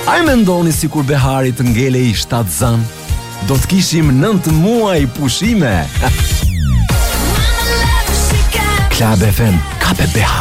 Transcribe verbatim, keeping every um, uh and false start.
A i mendoni si kur Behari të ngele i shtatë zan, do të kishim nëntë muaj pushime. Klab F M, ka be Behar.